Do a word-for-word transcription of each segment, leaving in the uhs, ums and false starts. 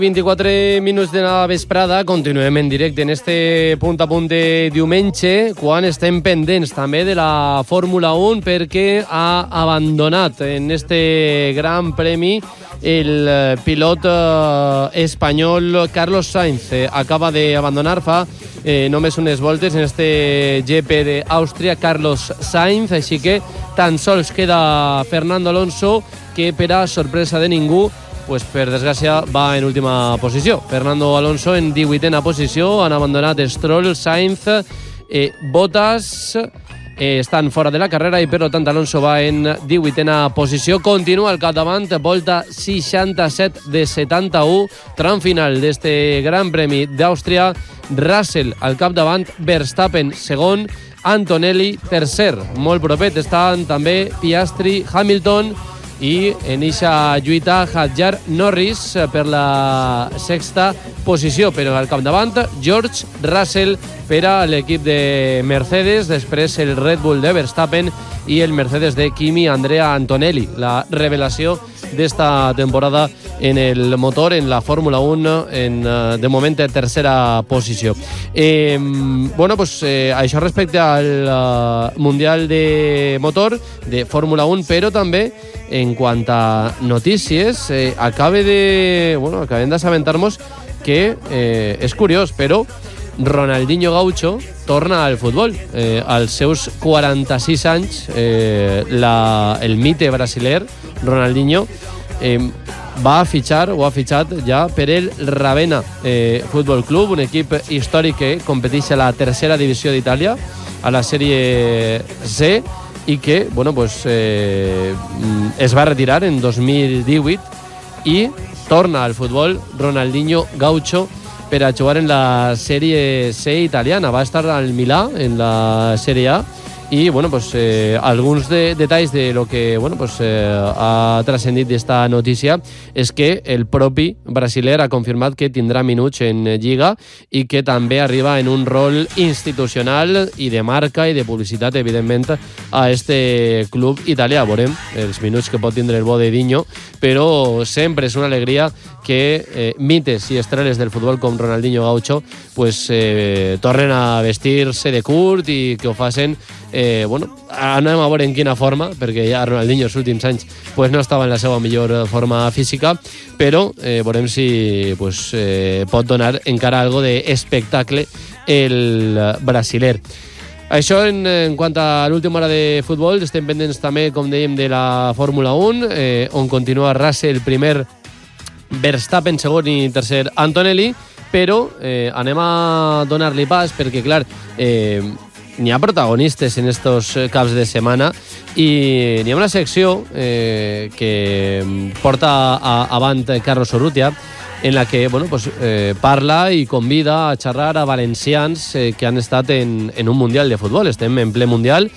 vint-i-quatre minuts de la vesprada, continuem en directe en este punt a punt de diumenge, quan estem pendents també de la Fórmula un, perquè ha abandonat en este gran premi el pilot eh, espanyol Carlos Sainz. Eh, acaba d'abandonar fa eh, només unes voltes en este G P d'Àustria, Carlos Sainz, així que tan sols queda Fernando Alonso, que per a sorpresa de ningú, pues per desgràcia va en última posició. Fernando Alonso en divuitena posició, han abandonat Stroll, Sainz, eh, Bottas, eh, estan fora de la carrera i per tant Alonso va en divuitena posició. Continua al capdavant, volta seixanta-set de setanta-u, tram final d'este Gran Premi d'Àustria. Russell al capdavant, Verstappen segon, Antonelli tercer. Molt propet estan també Piastri, Hamilton, i en eixa lluita Hadjar Norris per la sexta posició, però al capdavant George Russell per a l'equip de Mercedes, després el Red Bull de Verstappen i el Mercedes de Kimi Andrea Antonelli, la revelació d'esta temporada en el motor, en la Fórmula un, en, de moment en tercera posició. Eh, bueno, pues eh, això respecte al uh, Mundial de Motor de Fórmula un, però també en quant a notícies, eh, acabe de, bueno, acabem d'assabentar-nos que eh, és curiós, però Ronaldinho Gaucho torna al futbol. Eh, als seus quaranta-sis anys, eh, la, el mite brasiler Ronaldinho eh, va fitxar o ha fitxat ja per el Ravenna eh, Futbol Club, un equip històric que competeix a la tercera divisió d'Itàlia, a la sèrie C, i que bueno, pues, eh, es va retirar en dos mil divuit i torna al futbol Ronaldinho Gaucho per a jugar en la sèrie C italiana. Va estar al Milà en la sèrie A i bueno, pues, eh, alguns de, detalls de lo que bueno, pues, eh, ha transcendit d'esta notícia és que el propi brasiler ha confirmat que tindrà minuts en Lliga i que també arriba en un rol institucional i de marca i de publicitat, evidentment, a este club italià. Veurem els minuts que pot tindre el Bodedinho, però sempre és una alegria que eh, mites i estrelles del futbol com Ronaldinho Gaucho pues, eh, tornen a vestir-se de curt i que ho facin. Eh, bueno, anem a veure en quina forma, perquè ja Ronaldinho els últims anys pues, no estava en la seva millor forma física, però eh, veurem si pues, eh, pot donar encara algo d'espectacle el brasiler. Això en, en quant a l'última hora de futbol. Estem pendents també, com dèiem, de la Fórmula un, eh, on continua Russell primer, Verstappen segon i tercer Antonelli, però eh, anem a donar-li pas perquè, clar, eh, n'hi ha protagonistes en estos caps de setmana i n'hi ha una secció eh, que porta a, avant Carlos Urrutia, en la que bueno, pues, eh, parla i convida a xerrar a valencians eh, que han estat en, en un Mundial de futbol. Estem en ple Mundial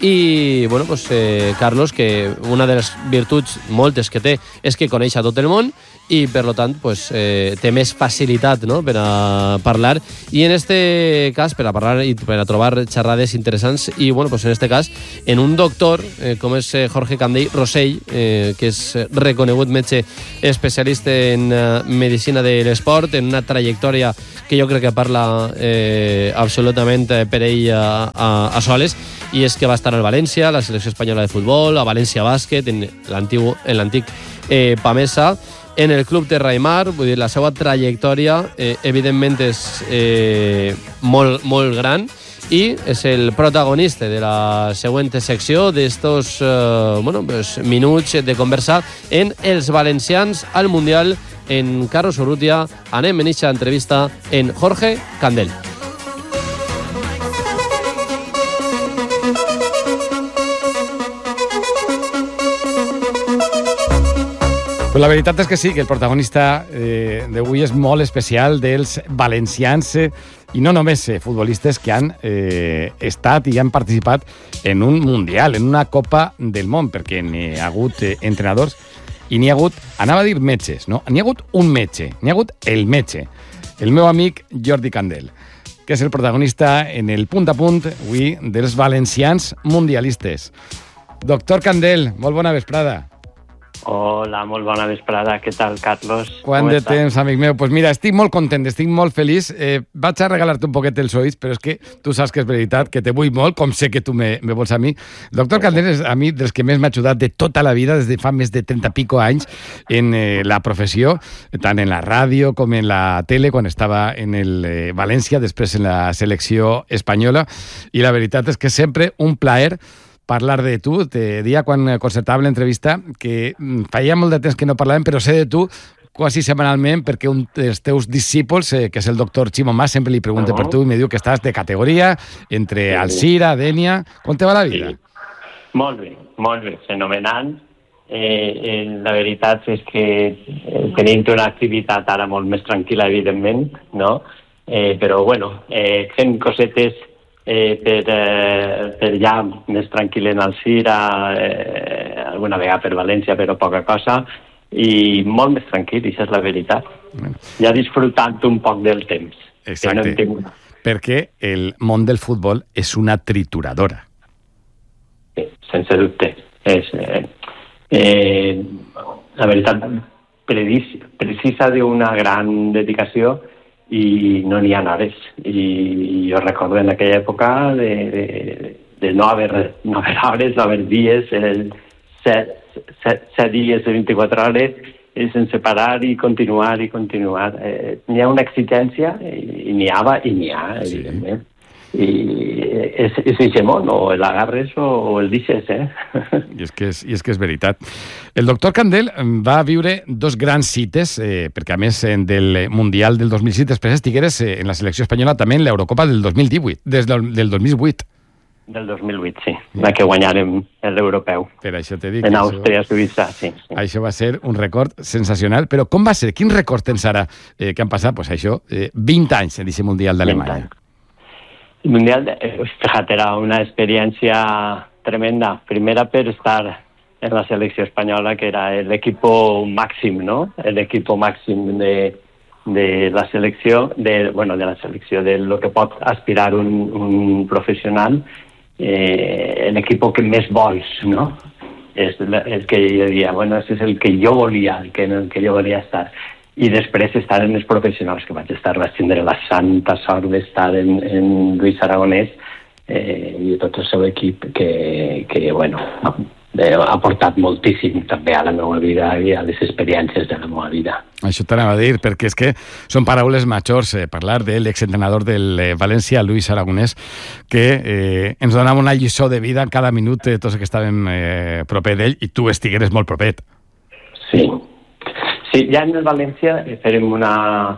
i bueno, pues, eh, Carlos, que una de les virtuts moltes que té és que coneix a tot el món i per tant pues, eh, té més facilitat, no?, per a parlar, i en este cas per a parlar i per a trobar xerrades interessants, i bueno, pues, en este cas en un doctor eh, com és Jorge Candell Rosell, eh, que és reconegut metge especialista en eh, medicina de l'esport, en una trajectòria que jo crec que parla eh, absolutament per ell a, a, a soles, i és que va estar al València, la selecció espanyola de futbol, a València Bàsquet, en l'antic eh, Pamesa, en el Club Terra i Mar. Vull dir, la seva trajectòria eh, evidentment és eh, molt, molt gran i és el protagonista de la següent secció d'estos eh, bueno, pues, minuts de conversar en els valencians al Mundial en Carlos Urrutia. Anem en eixa entrevista en Jorge Candell. Pues la veritat és que sí, que el protagonista eh, d'avui és molt especial dels valencians eh, i no només eh, futbolistes que han eh, estat i han participat en un Mundial, en una Copa del Món, perquè n'hi ha hagut eh, entrenadors i n'hi ha hagut, anava a dir metges, no? N'hi ha hagut un metge, n'hi ha hagut el metge, el meu amic Jordi Candell, que és el protagonista en el punt a punt avui dels valencians mundialistes. Doctor Candell, molt bona vesprada. Hola, molt bona vesprada. Què tal, Carlos? Quant de temps, amic meu? Pues mira, estic molt content, estic molt feliç. Eh, vaig a regalar-te un poquet els oïts, però és que tu saps que és veritat, que te vull molt, com sé que tu me, me vols a mi. El doctor Candel és a mi dels que més m'ha ajudat de tota la vida, des de fa més de trenta pico anys, en eh, la professió, tant en la ràdio com en la tele, quan estava en el eh, València, després en la selecció espanyola, i la veritat és que sempre un plaer parlar de tu. Te dia quan concertava l'entrevista que feia molt de temps que no parlàvem, però sé de tu quasi setmanalment perquè un dels teus discípuls, eh, que és el doctor Ximo Mas, sempre li pregunta uh -huh. per tu i me diu que estàs de categoria entre sí. Alzira, Dénia. Com te va la vida? Sí. Molt bé, molt bé, fenomenal. Eh, eh, la veritat és que eh, tenim una activitat ara molt més tranquil·la, evidentment, no? Eh, però, bueno, eh, fent cosetes Eh, per, eh, per ja més tranquil en Alzira, eh, alguna vegada per València, però poca cosa, i molt més tranquil, això és la veritat. Bueno. Ja disfrutant un poc del temps. Exacte, no perquè el món del futbol és una trituradora. Sí, sense dubte. És, eh, eh, la veritat, precisa d'una gran dedicació i no n'hi ha hores. I jo recordo en aquella època de, de, de no haver, no haver hores, no haver dies, set, set, set dies de vint-i-quatre hores, sense parar i continuar i continuar. Eh, n'hi ha una exigència i, i n'hi ha, i n'hi ha, evidentment. Sí. I és, és hegemón, o l'agarres o el deixes, eh? I és, que és, I és que és veritat. El doctor Candel va viure dos grans cites, eh, perquè a més del Mundial del dos mil sis després estigueres eh, en la selecció espanyola també en l'Eurocopa del dos mil divuit, des del, del dos mil vuit. Del dos mil vuit, sí, la que guanyàrem l'europeu. Per això te dic. En Àustria, això, Suïssa, sí, sí. Això va ser un record sensacional, però com va ser? Quin record tens ara eh, que han passat, pues això, eh, vint anys en aquest Mundial d'Alemanya? El Mundial, eh, fíjate, era una experiencia tremenda. Primera per estar en la selecció espanyola, que era el equipo màxim, ¿no? El equipo màxim de, de la selecció, de, bueno, de la selecció, de lo que pot aspirar un, un professional, eh, el equipo que més vols, ¿no? És el que jo diria, bueno, ese és el que jo volia, el que, el que jo volia estar. I després estar en els professionals que vaig estar, vaig tindre la santa sort d'estar en, en Luis Aragonès eh, i tot el seu equip que, que bueno, ha, ha portat moltíssim també a la meva vida i a les experiències de la meva vida. Això t'anava a dir, perquè és que són paraules majors eh, parlar de l'exentrenador del eh, València, Luis Aragonès, que eh, ens donava una lliçó de vida cada minut eh, tots que estàvem eh, proper d'ell i tu estigueres molt propet. Sí. Sí, ja en el València farem una,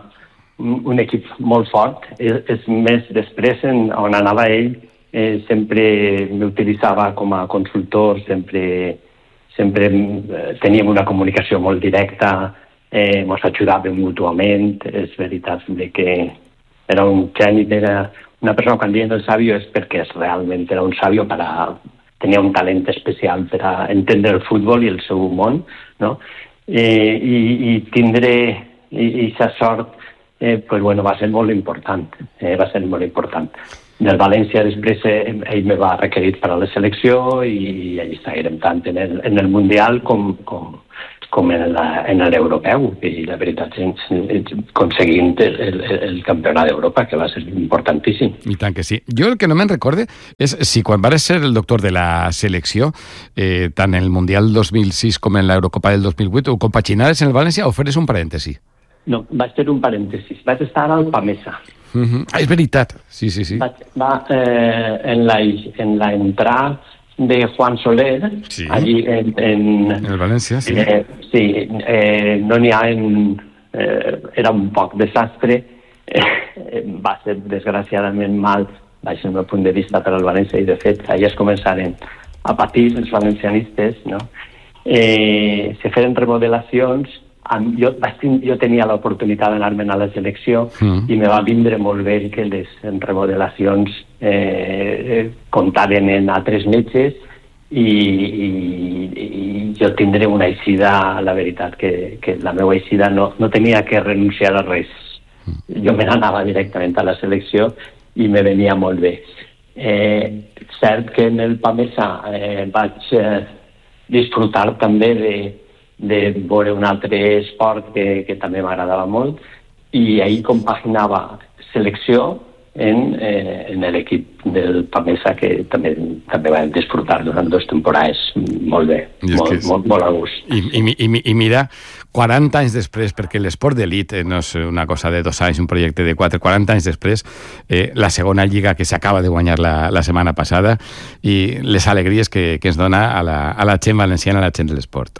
un equip molt fort. És, és més després, en, on anava ell, eh, sempre m'utilitzava com a consultor, sempre, sempre eh, teníem una comunicació molt directa, eh, ens ajudàvem mútuament. És veritat que era un geni, era una persona, quan dient el sabio és perquè és, realment era un sabio, para, tenia un talent especial per a entendre el futbol i el seu món, no? Eh, i, i tindre aquesta sort eh, pues, bueno, va ser molt important, eh, va ser molt important. Del València després eh, ell me va requerir per a la selecció i allà estàvem tant en el, en el Mundial com, com, com en, la, en l'Europeu, i la veritat és aconseguint el, el, el campionat d'Europa, que va ser importantíssim. I tant que sí. Jo el que no me'n recorde és si quan vas ser el doctor de la selecció, eh, tant en el Mundial dos mil sis com en l'Eurocopa del dos mil vuit, ho compaginaves en el València o feres un parèntesi? No, vaig fer un parèntesis. Vaig estar al Pamesa. Uh-huh. Ah, és veritat. Sí, sí, sí. Vaig, va, eh, en, la, en la entrada de Juan Soler, sí. allí en, en, en el València, sí. Eh, sí, eh, no n'hi ha en... Eh, era un poc desastre, eh, va ser desgraciadament mal des del meu punt de vista per al València, i de fet allà es començaren a patir els valencianistes, no? Eh, se feren remodelacions. Jo, jo tenia l'oportunitat d'anar-me'n a la selecció mm. i me va vindre molt bé que les remodelacions eh, comptaven en altres metges i, i, i jo tindré una eixida, la veritat que, que la meva eixida no, no tenia que renunciar a res. Mm. Jo me n'anava directament a la selecció i me venia molt bé. Eh, cert que en el Pamesa eh, vaig eh, disfrutar també de de veure un altre esport que, que també m'agradava molt, i ahir compaginava selecció en, eh, en l'equip del Pamesa, que també també vam disfrutar durant dues temporades molt bé, molt, és... molt, molt a gust. I, i, i, I mira, quaranta anys després, perquè l'esport d'elit no és una cosa de dos anys, un projecte de quatre, quaranta anys després, eh, la segona lliga que s'acaba de guanyar la, la setmana passada, i les alegries que, que ens dona a la, a la gent valenciana, a la gent de l'esport.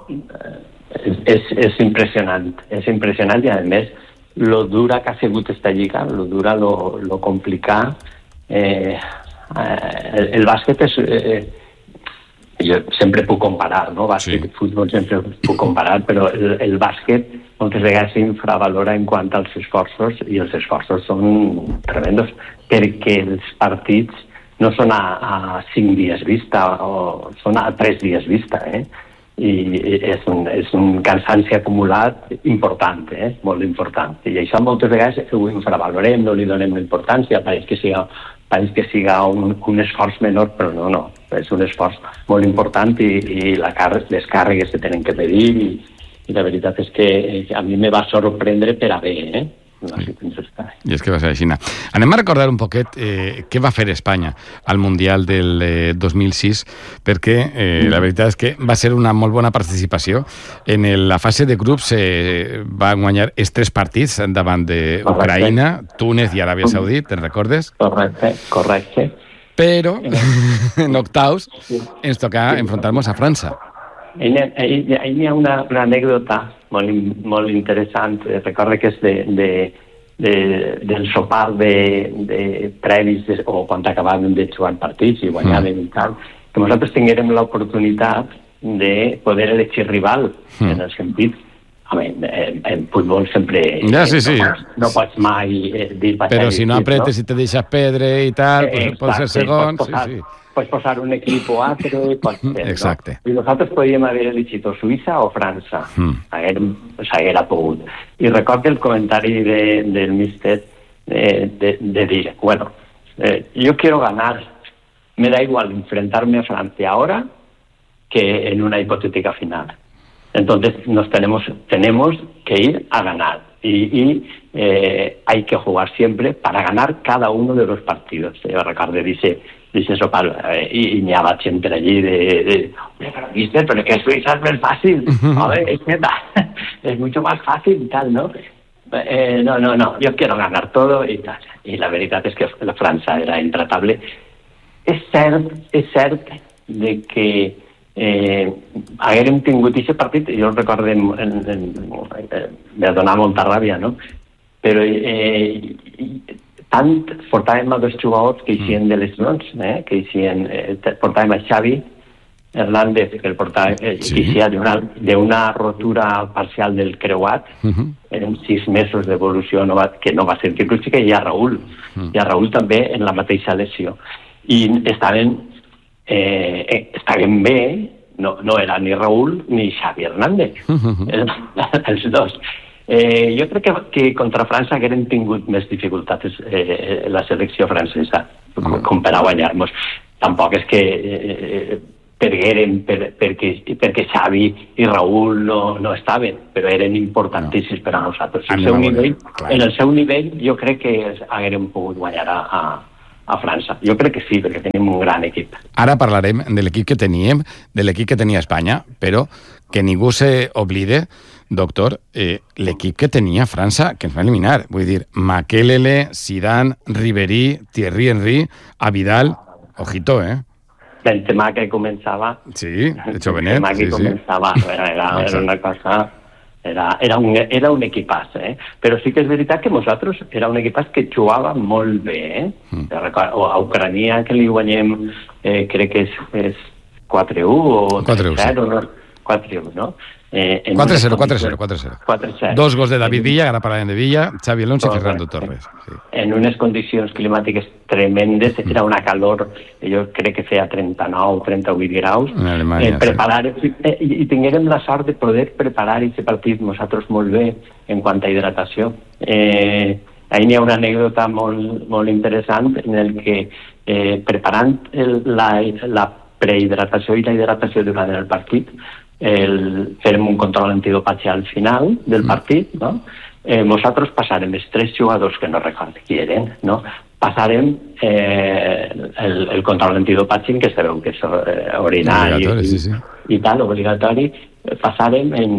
És, és, és impressionant, és impressionant, i a més lo dura que ha sigut esta lliga, lo dura, lo, lo complicat. Eh, el, el bàsquet és... Eh, jo sempre puc comparar, no? Bàsquet i sí. Futbol sempre puc comparar, però el, el bàsquet moltes vegades s'infravalora en quant als esforços, i els esforços són tremendos, perquè els partits no són a, a cinc dies vista, o són a tres dies vista, eh? I és un, és un cansanci acumulat important, eh? Molt important. I això moltes vegades ho infravalorem, no li donem importància, pareix que siga, pareix que siga un, un esforç menor, però no, no. És un esforç molt important, i, i la car les càrregues que tenen que medir, i, i la veritat és que a mi me va sorprendre per a bé, eh? No, sí. I és que va ser així. Anem a recordar un poquet eh, què va fer Espanya al Mundial del eh, dos mil sis, perquè eh, la veritat és que va ser una molt bona participació. En el, la fase de grups eh, van guanyar els tres partits davant d'Ucraïna, Túnez i Aràbia Saudita, te'n recordes? Correcte, correcte. Però en octaus ens toca enfrontar-nos a França. Ahí hi ha una, una anècdota molt, molt interessant. Recordo que és de, de, de, del sopar de, de previs de, o quan acabàvem de jugar partits i guanyàvem mm. i tal, que nosaltres tinguérem l'oportunitat de poder elegir rival, mm. en el sentit, home, en, en futbol sempre ja, sí, sí. No, pots, no pots mai eh, dir... Però si no apretes, no? Si te deixes pedre i tal, eh, pues, pot ser segon, posar, sí, sí. Pots posar un equip o altre, pots fer, exacte. No? I nosaltres podíem haver elegit o Suïssa o França. Mm. S'haguera pogut. I recordo el comentari de, del míster eh, de, de dir, bueno, eh, yo quiero ganar, me da igual enfrentarme a Francia ahora que en una hipotética final. Entonces nos tenemos, tenemos que ir a ganar. Y, y eh, hay que jugar siempre para ganar cada uno de los partidos. Yo recuerdo, dice, dice Sopal, eh, y, y me habla siempre allí de, de pero viste, pero que Suiza es más fácil, a ver, es que es mucho más fácil y tal, ¿no? Eh, no, no, no, yo quiero ganar todo y tal. Y la verdad es que la Francia era intratable. És cert, és cert de que eh, haguérem tingut aquest partit, jo el recordo, en, en, en, eh, me donava molta ràbia, no? Però eh, tant portàvem a dos jugadors que eixien de lesions, eh, que eixien, eh, portàvem a Xavi Hernández, que el portava, eh, sí. que eixia d'una rotura parcial del creuat, uh-huh. eren sis mesos d'evolució, no va, que no va ser quirúrgica, i a Raúl, uh-huh. i a Raúl també en la mateixa lesió. I estaven, eh, estaven bé, no, no era ni Raúl ni Xavi Hernández, uh-huh. els, els dos. Eh, jo crec que, que contra França hagueren tingut més dificultats eh, la selecció francesa, com, com per a guanyar-nos. Tampoc és que eh, pergueren per, perquè, perquè Xavi i Raúl no, no estaven, però eren importantíssims no. per a nosaltres. El seu nivell, en el seu nivell jo crec que hagueren pogut guanyar a, a, a França. Jo crec que sí, perquè tenim un gran equip. Ara parlarem de l'equip que teníem, de l'equip que tenia Espanya, però que ningú se oblide, doctor, eh, l'equip que tenia França, que ens va eliminar. Vull dir, Makelele, Zidane, Ribéry, Thierry Henry, Abidal, ojito, eh? Benzema que començava... Sí, de jovenet. Benzema que sí, començava, sí. Era, era, era una cosa... Era, era, un, era un equipàs, eh? Però sí que és veritat que nosaltres era un equipàs que jugava molt bé, eh? Mm. A Ucrania, que li guanyem, eh, crec que és, és quatre a u o quatre a u, sí. no? quatre a u, no? Eh, quatre a zero, quatre a zero, quatre a zero. quatre a zero. Dos gols de David Villa, ara parlarem de Villa, Xavi Alonso i Fernando Torres. Sí. En unes condicions climàtiques tremendes, era una calor, jo crec que feia trenta-nou, trenta-vuit graus. En Alemanya, eh, preparar, sí. eh, I tinguérem la sort de poder preparar aquest partit nosaltres molt bé en quant a hidratació. Eh, ahí n'hi ha una anècdota molt, molt interessant en el que eh, preparant el, la, la prehidratació i la hidratació durant el partit, el, farem un control antidopatge al final del partit, no? Eh, nosaltres passarem els tres jugadors que no recordo qui eren, no? Passarem eh, el, el control antidopatge, que sabeu que és eh, orinar i, sí, sí. i tal, obligatori, passarem en,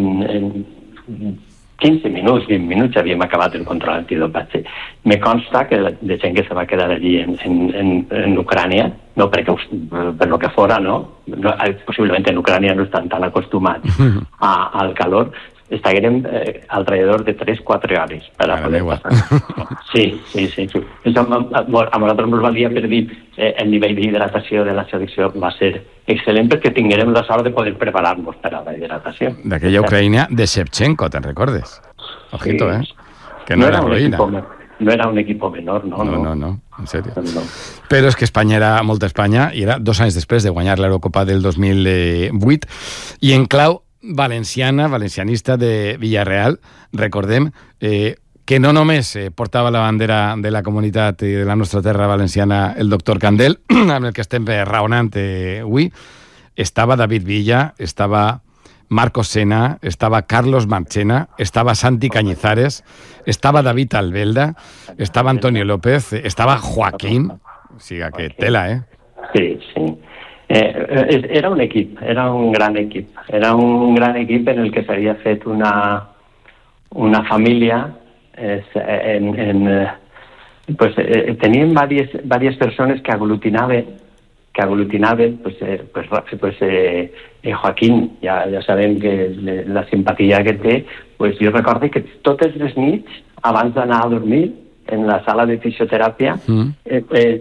en quinze minuts, vint minuts havíem acabat el control antidopatge. Me consta que de gent que se va quedar allí en, en, en, en Ucrània, no perquè per lo que fora, no? no possiblement en Ucrània no estan tan acostumats a, al calor, estaríem eh, alrededor de tres quatre hores per a poder passar. Sí, sí, sí. sí. Això a, a, a nosaltres ens valia per dir eh, el nivell d'hidratació de la selecció va ser excel·lent perquè tinguérem la sort de poder preparar-nos per a la hidratació. D'aquella Ucraïna de Shevchenko, te'n recordes? Ojito, sí. eh? Que no, no era heroïna. No era un equip menor, no? No, no, no, en sèrio. No. Però és que Espanya era molta Espanya i era dos anys després de guanyar l'Eurocopa del dos mil vuit i en clau valenciana, valencianista de Villarreal, recordem eh, que no només eh, portava la bandera de la comunitat i de la nostra terra valenciana el doctor Candel, amb el que estem raonant eh, avui, estava David Villa, estava Marcos Sena, estava Carlos Marchena, estava Santi Cañizares, estava David Albelda, estava Antonio López, estava Joaquín, o sigui que tela, eh? Sí, sí. Eh, era un equip, era un gran equip. Era un gran equip en el que s'havia fet una, una família. Eh, en, en, eh, pues, eh, teníem diverses, diverses persones que aglutinaven, que aglutinaven pues, eh, pues, pues, eh, eh, Joaquín, ja, ja sabem que la simpatia que té, pues, jo recordo que totes les nits, abans d'anar a dormir, en la sala de fisioteràpia, mm. eh, eh,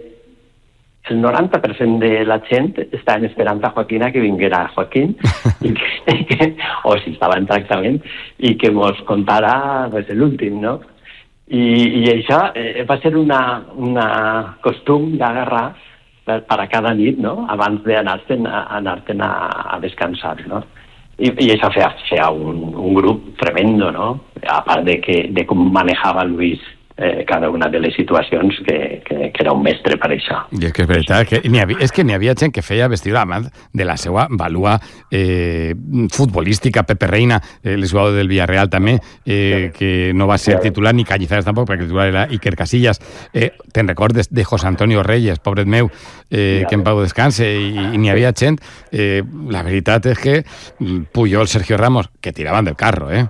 el noranta per cent de la gent estaven esperant a Joaquín a que vinguera Joaquín, i que, que, o si estava en tractament, i que mos contara pues, l'últim, no? I, i això eh, va ser una, una costum d'agarrar per, per a cada nit, no? Abans d'anar-te'n a, anar-te'n a, a descansar, no? I, i això feia, feia un, un grup tremendo, no? A part de, que, de com manejava Luis Eh, cada una de les situacions que, que, que era un mestre per això. I és que és veritat, que n'hi havia, és que n'hi havia gent que feia vestir a mà de la seva vàlua eh, futbolística, Pepe Reina, eh, el jugador del Villarreal també, eh, que no va ser titular, ni Cañizares tampoc, perquè el titular era Iker Casillas. Eh, te'n recordes de José Antonio Reyes, pobret meu, eh, que en pau descanse, i, i n'hi havia gent. Eh, la veritat és que Puyol, Sergio Ramos, que tiraven del carro, eh?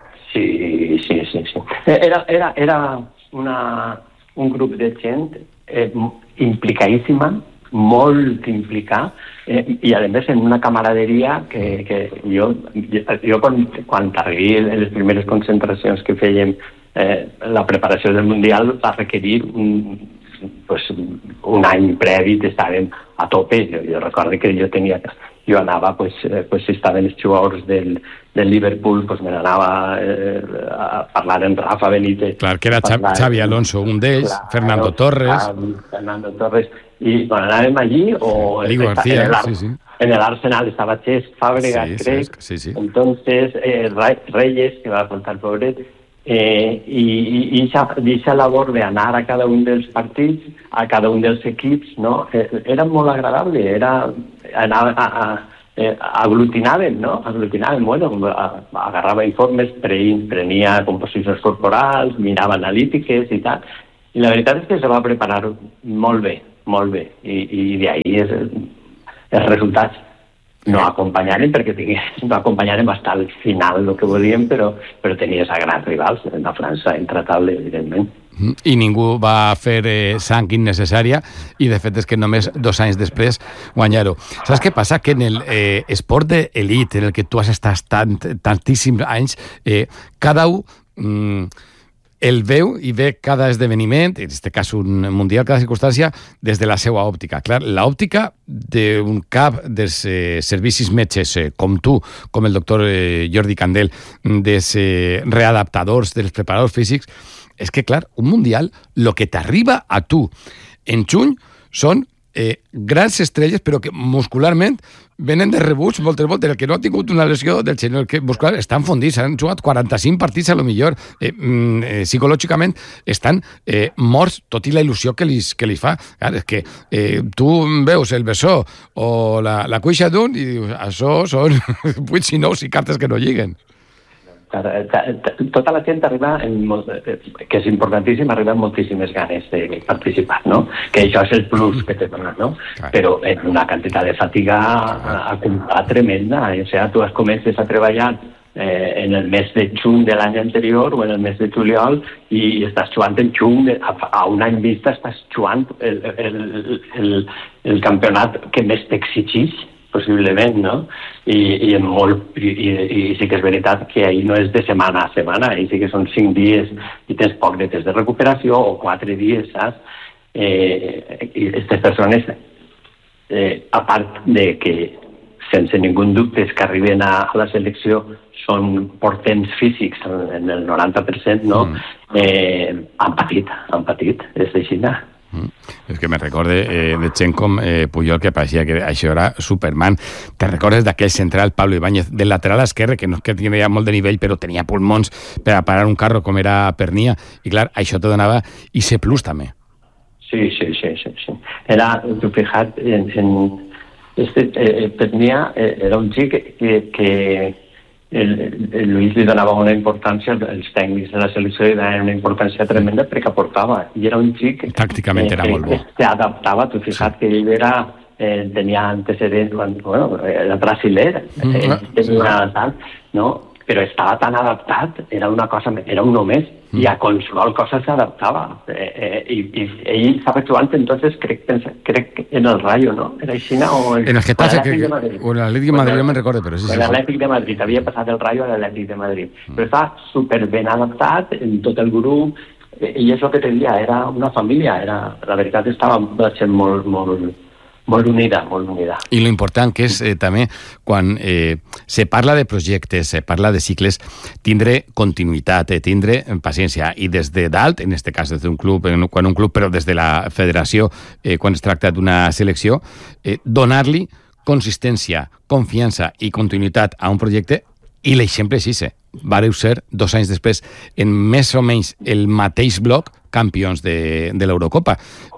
Sí, sí, sí, sí. Era, era, era una, un grup de gent eh, implicadíssima, molt implicada, eh, i a més en una camaraderia que, que jo, jo quan, quan targui les primeres concentracions que fèiem eh, la preparació del Mundial va requerir un, pues, un any previ, estàvem a tope. Jo, jo recordo que jo tenia... Jo anava, pues, eh, pues, si estaven els jugadors del, del Liverpool, pues me n'anava eh, a parlar amb Rafa Benítez. Clar, que era parlar, Xavi Alonso, un d'ells, clar, Fernando Torres. Fernando Torres. I bueno, anàvem allí, o... Ligo García, en el, sí, sí. En el Arsenal estava Cesc Fàbregas, sí, crec. Sí, sí. Entonces, eh, Reyes, que va faltar pobret, Eh, i aquesta labor d'anar a cada un dels partits, a cada un dels equips, no? Eh, era molt agradable, era anar a, a, a, aglutinaven, no? Aglutinaven, bueno, a, agarrava informes, pre, prenia composicions corporals, mirava analítiques i tal, i la veritat és que se va preparar molt bé, molt bé, i, i d'ahí és els resultats. No acompanyaren perquè no acompanyaren hasta al final el que volíem, però, però tenies a grans rivals, la França intratable, evidentment. I ningú va fer eh, sang innecessària, i de fet és que només dos anys després guanyar-ho. Saps què passa? Que en el eh, esport d'elit, en el que tu has estat tant, tantíssims anys, eh, cada un... Mm, el veu i ve cada esdeveniment, en aquest cas un mundial, cada circumstància, des de la seva òptica. Clar, l'òptica d'un cap dels eh, servicis metges eh, com tu, com el doctor eh, Jordi Candel, dels eh, readaptadors, dels preparadors físics, és que, clar, un mundial, el que t'arriba a tu en juny són eh, grans estrelles, però que muscularment venen de rebuig moltes voltes. El que no ha tingut una lesió del xenó, el que muscular, estan fondits, han jugat quaranta-cinc partits a lo millor, eh, eh, psicològicament estan eh, morts, tot i la il·lusió que li, que li fa. Clar, és que eh, tu veus el bessó o la, la cuixa d'un i dius, això són vuit i nou i cartes que no lliguen. Tota la gent arriba, en molt, que és importantíssim, arriba amb moltíssimes ganes de participar, no? Que això és el plus que te dona, no? Però en una quantitat de fatiga acumulada tremenda. O sigui, tu has comences a treballar eh, en el mes de juny de l'any anterior o en el mes de juliol i estàs jugant en juny, a, a un any vista estàs jugant el, el, el, el campionat que més t'exigeix, possiblement, no? I, i, molt, i, i, i sí que és veritat que ahir no és de setmana a setmana, ahir sí que són cinc dies i tens poc de temps de recuperació o quatre dies, saps? Eh, I aquestes persones, eh, a part de que sense ningú dubte és que arriben a, a la selecció són portents físics en el noranta per cent, no? Mm. Eh, han patit, han patit, és així, no? Mm. És que me recorde eh, de gent com eh, Puyol, que pareixia que això era Superman. Te recordes d'aquell central Pablo Ibáñez, del lateral esquerre, que no és que tenia molt de nivell, però tenia pulmons per a parar un carro com era Pernia, i clar, això te donava i ser plus també. Sí, sí, sí, sí, sí. Era, tu fijat, en, en este, eh, Pernia eh, era un xic que, que El, el Luis li donava una importància, els tècnics de la selecció li donaven una importància tremenda perquè aportava. I era un xic tàcticament eh, era molt bo. Que s'adaptava, tu fixat sí. que ell era, eh, tenia antecedents, bueno, era brasiler, mm, eh, tenia sí. tal, no? Però estava tan adaptat, era una cosa, era un només, mm. i a qualsevol cosa s'adaptava. Eh, eh, i, I ell estava jugant, entonces crec, pensa, crec en el Rayo, no? Era així, o el, en el Getafe, que, o en l'Atlètic de Madrid, no me'n recordo, però sí. En l'Atlètic de Madrid, havia passat el Rayo a l'Atlètic de Madrid. Mm. Però estava superben adaptat en tot el grup, i és el que tenia, era una família, era, la veritat estava sent molt, molt, molt unida, molt unida. I lo important que és eh, també, quan eh, se parla de projectes, se parla de cicles, tindre continuïtat, eh, tindre paciència, i des de dalt, en este cas des d'un club, quan un club, però des de la federació, eh, quan es tracta d'una selecció, eh, donar-li consistència, confiança i continuïtat a un projecte, i l'exemple és ese. Vareu ser, dos anys després, en més o menys el mateix bloc, campions de, de l'Eurocopa.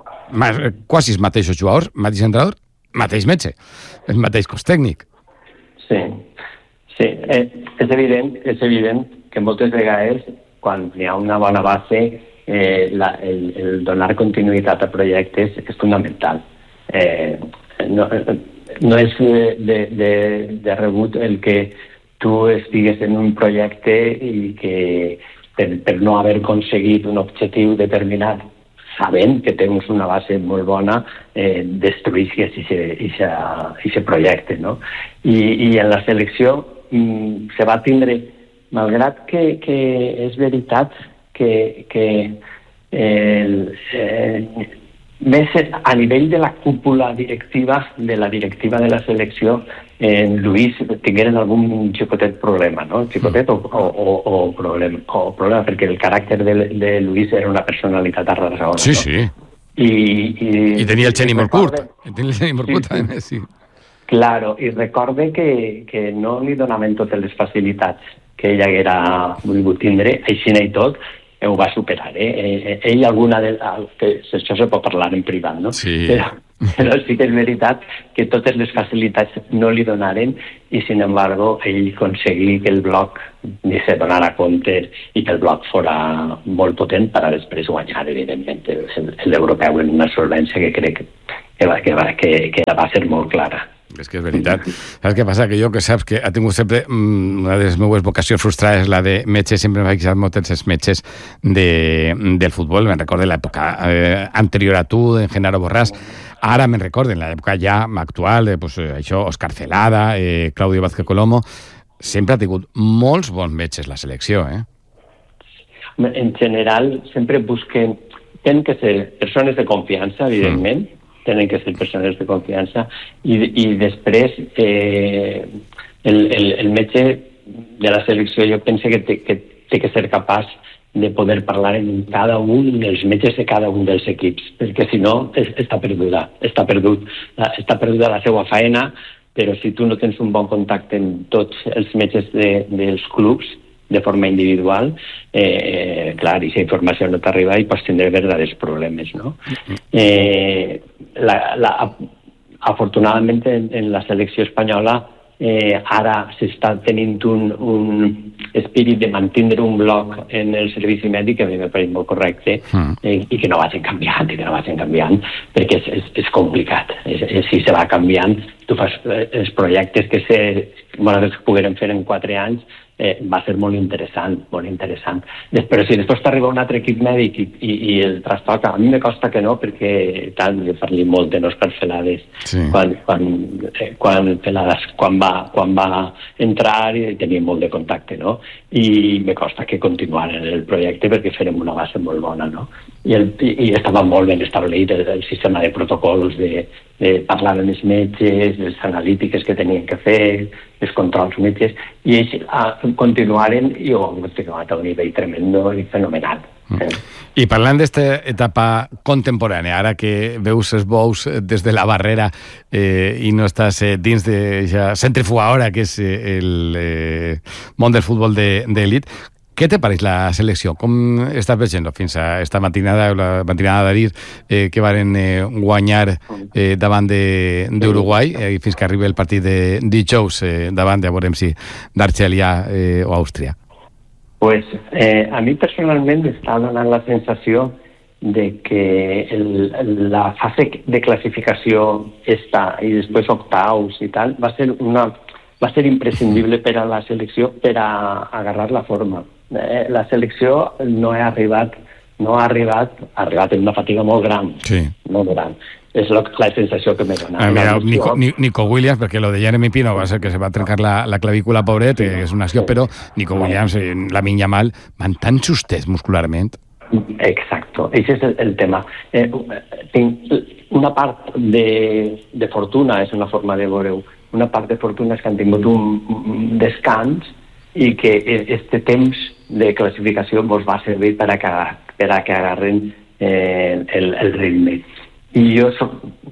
Quasi els mateixos jugadors, mateix entrenador, mateix metge, el mateix cos tècnic. Sí, sí. Eh, és evident, és evident que moltes vegades, quan hi ha una bona base, eh, la, el, el donar continuïtat a projectes és fundamental. Eh, no, no és de, de, de rebut el que tu estigues en un projecte i que per, per no haver aconseguit un objectiu determinat, sabent que tens una base molt bona, eh, destruïssis aquest projecte, no? I, i en la selecció mm, se va tindre, malgrat que, que és veritat que, que eh, eh, més a nivell de la cúpula directiva, de la directiva de la selecció, eh, Luis tingueren algun xicotet problema, no? Xicotet o, o, o, o, problema, o problema, perquè el caràcter de, de Luis era una personalitat arrasadora. Sí, no? sí. I, i, I tenia el geni molt curt. Tenia el geni molt curt, sí, sí. sí. Claro, i recorde que, que no li donaven totes les facilitats que ella haguera volgut tindre, així i tot, ho va superar, eh? Ell alguna de... Que això se pot parlar en privat, no? Sí. Però, però sí que és veritat que totes les facilitats no li donaren i, sin embargo, ell aconseguí que el bloc ni se donara compte i que el bloc fora molt potent per a després guanyar, evidentment, l'europeu en una solvència que crec que va, que va, que, que va ser molt clara. És que és veritat. Saps què passa? Que jo, que saps que ha tingut sempre una de les meves vocacions frustrades, la de metge, sempre m'ha fixat molt en els metges de, del futbol. Me'n recordo l'època eh, anterior a tu, en Genaro Borràs. Ara me'n recordo, en l'època ja actual, eh, pues, això, Òscar Celada, eh, Claudio Vázquez Colomo. Sempre ha tingut molts bons metges la selecció, eh? En general, sempre busquen... Tenen que ser persones de confiança, evidentment, mm. tenen que ser persones de confiança, i, i després eh, el, el, el metge de la selecció jo penso que té que, té que ser capaç de poder parlar amb cada un dels metges de cada un dels equips, perquè si no està perduda, està perdut, està perduda la seva faena, però si tu no tens un bon contacte amb tots els metges de, dels clubs de forma individual, eh, clar, i si la informació no t'arriba i pots tindre verdaders problemes, no? Eh, la, la, afortunadament en, en la selecció espanyola Eh, ara s'està tenint un, un espírit de mantindre un bloc en el servici mèdic que a mi m'ha pareixit molt correcte mm. eh, i que no vagin canviant i que no vagin canviant perquè és, és, és complicat és, és, si se va canviant tu fas eh, els projectes que se, bueno, que pogueren fer en quatre anys eh, va ser molt interessant molt interessant però si després t'arriba un altre equip mèdic i, i, i el trastoca, a mi me costa que no perquè tant, jo parli molt de Òscar Celades sí. quan, quan, eh, quan Celades quan va, quan va entrar i tenia molt de contacte, no? I me costa que continuaren el projecte perquè farem una base molt bona, no? I, el, i, i estava molt ben establert el, el sistema de protocols de, de parlar amb els metges, les analítiques que tenien que fer, els controls metges, i ells ah, continuaren i ho han continuat a un nivell tremendo i fenomenal. Mm. Eh? I parlant d'esta etapa contemporània, ara que veus els bous des de la barrera eh, i no estàs eh, dins de ja centrifugadora, que és eh, el eh, món del futbol d'elit, de, què te pareix la selecció? Com estàs veient fins a esta matinada, la matinada d'ahir, eh, que varen eh, guanyar eh, davant d'Uruguai, eh, fins que arriba el partit de dijous eh, davant de, veurem si, d'Argèlia eh, o Àustria? Pues eh, a mi personalment m'està donant la sensació de que el, la fase de classificació està, i després octaus i tal, va ser una va ser imprescindible per a la selecció per a agarrar la forma. Eh, la selecció no ha arribat, no ha arribat, ha arribat en una fatiga molt gran, sí. molt gran. És lo, la sensació que m'he donat. Ah, mira, Nico, Nico Williams, perquè lo de Jeremy Pino va ser que se va trencar la, la clavícula, pobret, sí, és una acció, sí. Però Nico Williams, Lamine Yamal, van tan justes muscularment. Exacto, ese es el, el tema. Eh, una part de, de fortuna, és una forma de veure-ho, una part de fortuna és que han tingut un, un descans i que este temps de classificació vos va servir per a que, per a que agarren eh, el, el ritme. I jo soc,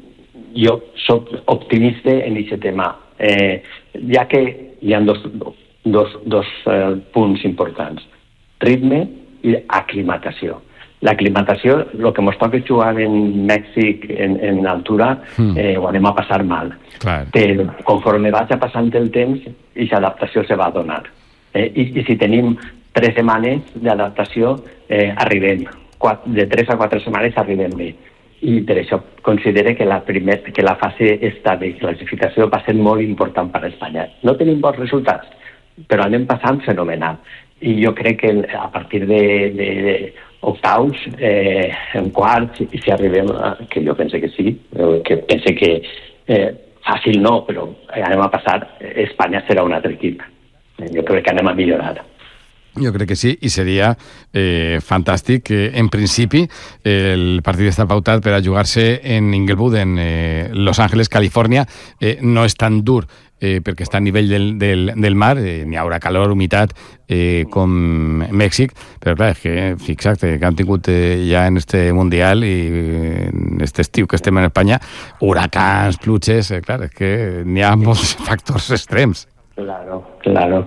jo soc optimista en aquest tema, eh, ja que hi ha dos, dos, dos eh, punts importants, ritme i aclimatació. L'aclimatació, el que ens toca jugar en Mèxic en, en altura, eh, ho anem a passar mal. Clar. Però conforme vaig passant el temps, aquesta adaptació se va donar. Eh, i, I si tenim tres setmanes d'adaptació, eh, arribem. Quatre, de tres a quatre setmanes arribem bé. I per això considero que la, primer, que la fase esta de classificació va ser molt important per a Espanya. No tenim bons resultats, però anem passant fenomenal. I jo crec que a partir de, de, de octaus, eh, en quarts, i si arribem, a, que jo pense que sí, que pense que eh, fàcil no, però anem a passar, Espanya serà un altre equip. Jo crec que anem a millorar. Jo crec que sí, i seria eh, fantàstic. Eh, en principi, eh, el partit està pautat per a jugar-se en Inglewood, en eh, Los Angeles, Califòrnia. Eh, no és tan dur eh, perquè està a nivell del, del, del mar, eh, n'hi haurà calor, humitat, eh, com Mèxic, però clar, és que, fixa't, que han tingut eh, ja en este Mundial i en este estiu que estem en Espanya, huracans, pluges, eh, clar, és que n'hi ha molts factors extrems. Claro, claro.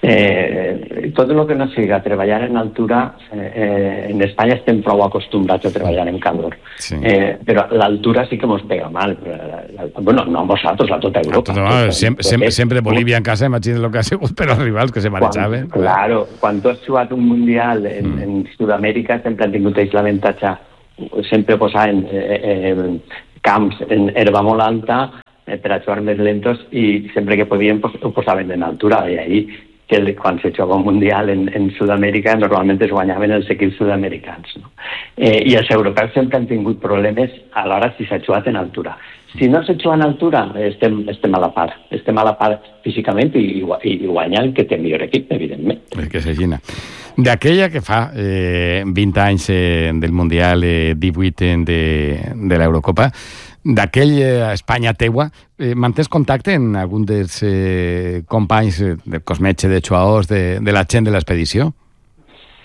Eh, tot el que no siga treballar en altura, eh, en Espanya estem prou acostumbrats a treballar en calor. Sí. Eh, però l'altura sí que ens pega mal. Bueno, no a vosaltres, a tota Europa. No, no, sempre, sempre, sempre Bolívia en casa, imagina't el que ha sigut per als rivals que se marejaven. Claro, quan tu has jugat un Mundial en, mm. en Sud-amèrica sempre han tingut ells l'avantatge, sempre posaven eh, eh, camps en herba molt alta, eh, per a jugar més lentos, i sempre que podien pues, ho posaven en altura, i ahí que quan se juga un Mundial en, en Sud-amèrica normalment es guanyaven els equips sud-americans, no? Eh, i els europeus sempre han tingut problemes a l'hora si s'ha jugat en altura. Si no s'ha jugat en altura, estem, estem a la part. Estem a la part físicament i, i, i guanyar el que té millor equip, evidentment. El que s'agina. D'aquella que fa eh, vint anys eh, del Mundial, eh, divuit de, de l'Eurocopa, d'aquella Espanya teua, eh, mantens contacte amb algun dels eh, companys eh, del cos metge, de jugadors, de, de la gent de l'expedició?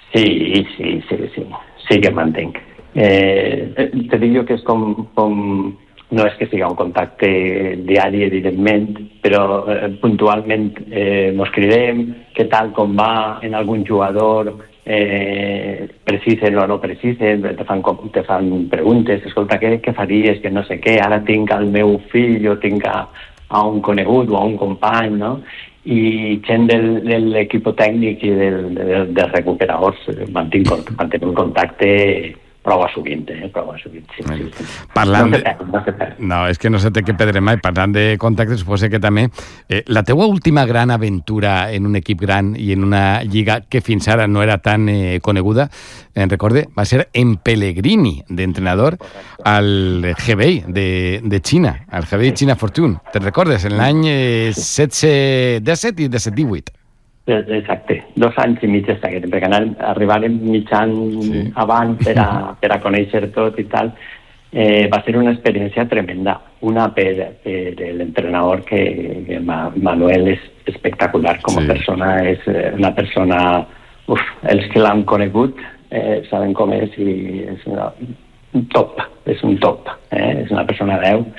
Sí, sí, sí, sí, sí que mantenc. Eh, te dic jo que és com, com... No és que sigui un contacte diari, evidentment, però eh, puntualment eh, mos cridem, què tal, com va en algun jugador, eh, precisen o no precisen, te fan, te fan preguntes, escolta, què, què faries, que no sé què, ara tinc el meu fill o tinc a, a un conegut o a un company, no? I gent del, de l'equip tècnic i del, del, dels recuperadors mantinc, mantenim un contacte prou sovint, eh? Prou sovint, sí, sí, sí. Parlant no, de... perd, no se perd. No, és que no se té que perdre mai. Parlant de contactes, suposo que també eh, la teua última gran aventura en un equip gran i en una lliga que fins ara no era tan eh, coneguda, en recorde, va ser en Pellegrini, d'entrenador al Hebei de, de Xina, al Hebei China Fortune. Te'n recordes? En l'any eh, setze disset i disset divuit. Exacte, dos anys i mig d'estaquet, perquè arribarem mitjan sí. abans per a, per a conèixer tot i tal. Eh, va ser una experiència tremenda. Una per, per l'entrenador, que, que Manuel és espectacular com a sí. persona, és una persona... Uf, els que l'han conegut eh, saben com és i és una, un top, és un top, eh? És una persona deu.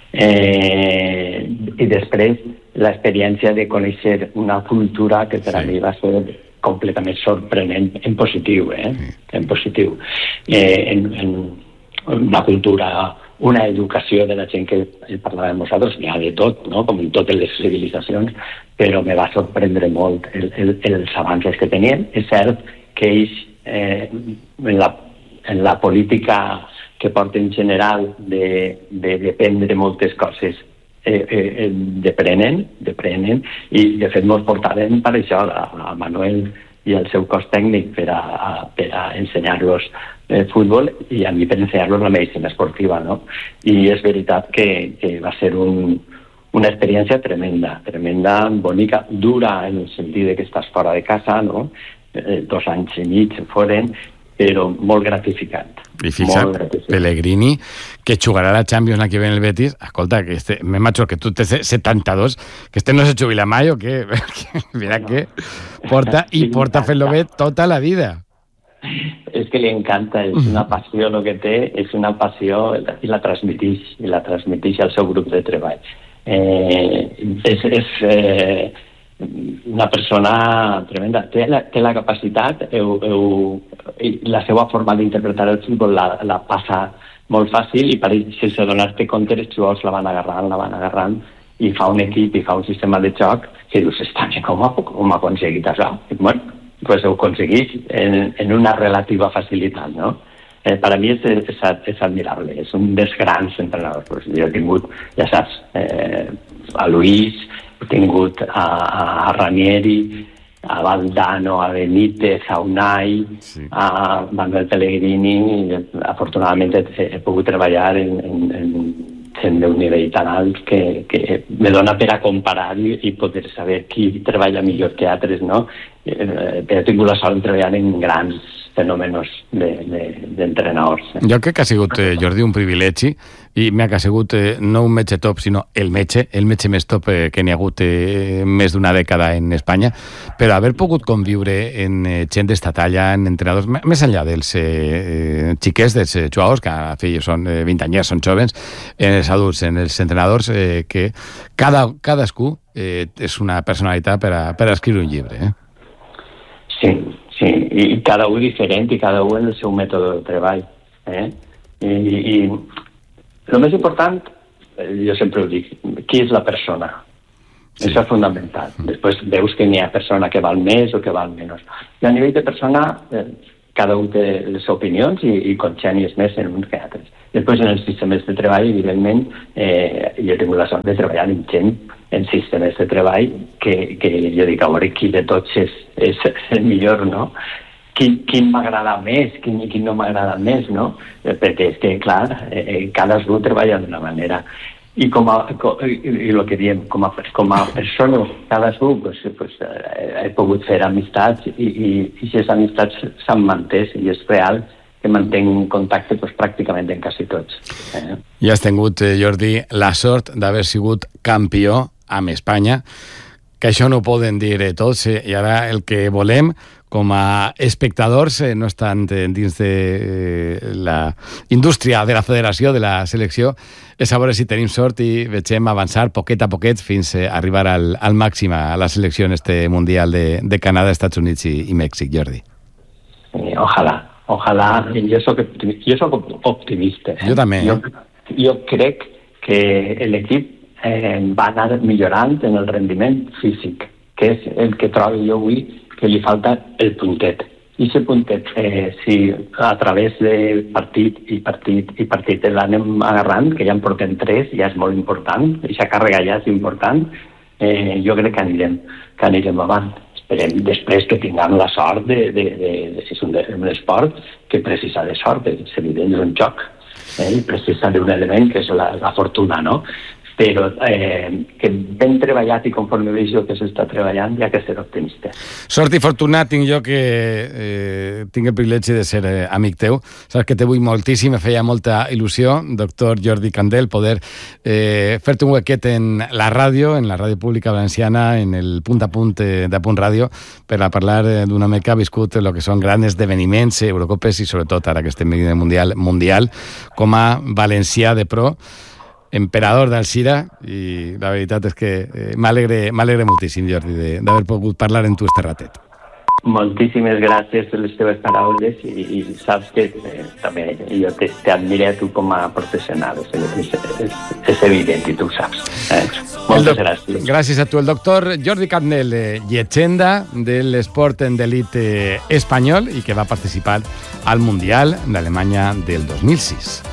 Eh, I després l'experiència de conèixer una cultura que per sí. a mi va ser completament sorprenent en positiu, eh? Sí. En positiu. Eh, en, en una cultura, una educació de la gent que parlàvem nosaltres, n'hi ha de tot, no? Com en totes les civilitzacions, però me va sorprendre molt el, el, els avanços que tenien. És cert que ells, eh, en, la, en la política que porta en general de, de dependre moltes coses, Eh, eh, deprenen, deprenen, i de fet mos portaren per això a, a Manuel i el seu cos tècnic per a, a, per a ensenyar-los eh, futbol i a mi per ensenyar-los la medicina esportiva, no? I és veritat que, que va ser un, una experiència tremenda, tremenda, bonica, dura en el sentit de que estàs fora de casa, no? Eh, dos anys i mig foren, però molt gratificant. I fixa't, Pellegrini, que jugarà a la Champions l'any que ve en el Betis, escolta, que este, més macho que tu tens setanta-dos, que este no se jubila mai o què? Mira no. que porta, i porta fent-lo bé tota la vida. És que li encanta, és una passió el que té, és una passió i la transmetix, i la transmetix al seu grup de treball. Eh, és... és eh, una persona tremenda, té la, té la capacitat, eu, eu, la seva forma d'interpretar el futbol la, la passa molt fàcil i per ell, sense donar-te compte, els jugadors la van agarrant, la van agarrant i fa un equip i fa un sistema de joc que dius, està bé, com ha, com ha aconseguit això? I, bueno, pues ho aconsegueix en, en una relativa facilitat, no? Eh, per a mi és, és, és admirable, és un dels grans entrenadors. Pues jo he tingut, ja saps, eh, a Luis, he tingut a, a Ranieri, a Valdano, a Benítez, a Unai, sí. a Manuel Pellegrini. Afortunadament he, he pogut treballar en, en, en gent d'un nivell tan alt que, que me dona per a comparar i, i poder saber qui treballa millor que altres, no? Eh, he tingut la sort de treballar en grans fenòmenos d'entrenadors. De, de, jo crec que ha sigut, eh, Jordi, un privilegi i m'ha que ha sigut eh, no un metge top, sinó el metge, el metge més top eh, que n'hi ha hagut eh, més d'una dècada en Espanya, però haver pogut conviure en eh, gent d'esta talla, en entrenadors, més enllà dels eh, eh, xiquets, dels eh, jugadors, que a fi són eh, vint anyers, són jovens, en els adults, en els entrenadors, eh, que cada, cadascú eh, és una personalitat per a, per a escriure un llibre. Eh? Sí, sí, i cada un diferent i cada un el seu mètode de treball. Eh? I, i el més important, jo sempre ho dic, qui és la persona? Sí. Això és fundamental. Després veus que n'hi ha persona que val més o que val menys. I a nivell de persona, eh, cada un té les opinions i, i congenies més en uns que altres. Després, en els sistemes de treball, evidentment, eh, jo he tingut la sort de treballar amb gent en sistemes de treball que, que jo dic, a veure, qui de tots és, és el millor, no? Quin, quin m'agrada més, quin, quin no m'agrada més, no? Perquè és que, clar, eh, cadascú treballa d'una manera. I com a, com, i el que diem, com a, com a persona, cadascú, pues, pues, he pogut fer amistats i, i, i aquestes amistats s'han mantès i és real que mantenc contacte pues, pràcticament en quasi tots. Eh? I has tingut, eh, Jordi, la sort d'haver sigut campió amb Espanya, que això no ho poden dir tots, eh, i ara el que volem com a espectadors, eh, no estan dins de eh, la indústria de la federació, de la selecció, és a veure si tenim sort i vegem avançar poquet a poquet fins a arribar al, al màxim a la selecció en este Mundial de, de Canadà, Estats Units i, i Mèxic, Jordi. Eh, ojalà, ojalà. Jo soc, jo soc optimista. Eh? Jo també. Jo, jo crec que l'equip eh, va anar millorant en el rendiment físic, que és el que trobo jo avui que li falta el puntet. I aquest puntet, eh, si a través de partit i partit i partit l'anem agarrant, que ja en portem tres, ja és molt important, aquesta càrrega ja és important, eh, jo crec que anirem, que anirem avant. Esperem després que tinguem la sort de, de, de, de si és un, un esport, que precisa de sort, és evident, és un joc, eh, i precisa d'un element que és la, la fortuna, no? Però eh, que ben treballat i conforme veig que s'està treballant ja que ser optimista. Sort i fortuna tinc jo que eh, tinc el privilegi de ser eh, amic teu. Saps que te vull moltíssim, me feia molta il·lusió, doctor Jordi Candel, poder eh, fer-te un huequet en la ràdio, en la ràdio pública valenciana, en el punt a punt eh, de Punt Ràdio, per a parlar eh, d'un home que ha viscut el que són grans esdeveniments, eh, Eurocopes i sobretot ara que estem en el Mundial, mundial com a valencià de pro, emperador d'Alzira, i la veritat és que eh, m'alegre m'alegre moltíssim, Jordi, d'haver pogut parlar en tu este ratet. Moltíssimes gràcies per les teves paraules i, i saps que eh, també jo t'admiré a tu com a professional, és, és, és, és evident i tu ho saps. Eh? Moltes gràcies. Gràcies a tu. El doctor Jordi Candel, eh, llegenda de l'esport d'elit eh, espanyol i que va participar al Mundial d'Alemanya del dos mil sis.